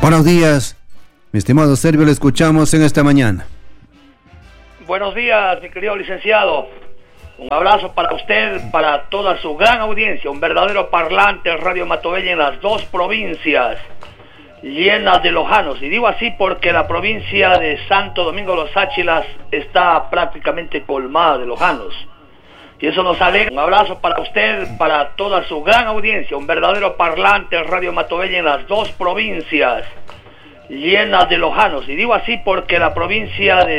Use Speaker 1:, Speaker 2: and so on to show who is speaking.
Speaker 1: Buenos días, mi estimado Servio, le escuchamos en esta mañana.
Speaker 2: Buenos días, mi querido licenciado. Un abrazo para usted, para toda su gran audiencia, un verdadero parlante Radio Matobella en las dos provincias llenas de lojanos. Y digo así porque la provincia de Santo Domingo Los Áchilas está prácticamente colmada de lojanos. Y eso nos alegra. Un abrazo para usted, para toda su gran audiencia, un verdadero parlante Radio Matobella en las dos provincias llenas de lojanos. Y digo así porque la provincia de